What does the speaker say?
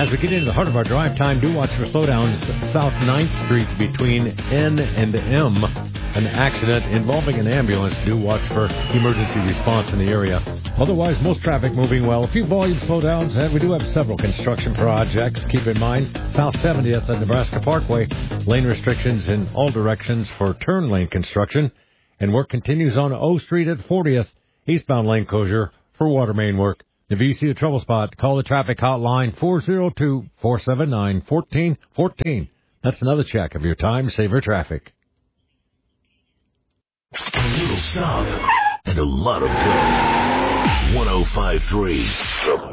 As we get into the heart of our drive time, do watch for slowdowns South 9th Street between N and M. An accident involving an ambulance. Do watch for emergency response in the area. Otherwise, most traffic moving well. A few volume slowdowns, and we do have several construction projects. Keep in mind, South 70th at Nebraska Parkway. Lane restrictions in all directions for turn lane construction. And work continues on O Street at 40th. Eastbound lane closure for water main work. If you see a trouble spot, call the traffic hotline 402-479-1414. That's another check of your time-saver traffic. A little stop and a lot of go. 105.3